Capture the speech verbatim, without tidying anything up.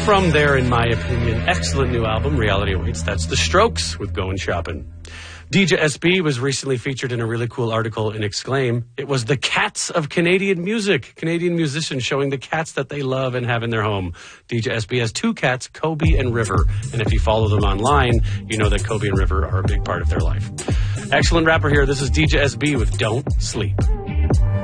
From their, in my opinion, excellent new album, Reality Awaits, that's The Strokes with Goin' Shopping. D J S B was recently featured in a really cool article in Exclaim. It was the cats of Canadian music. Canadian musicians showing the cats that they love and have in their home. D J S B has two cats, Kobe and River. And if you follow them online, you know that Kobe and River are a big part of their life. Excellent rapper here. This is D J S B with Don't Sleep.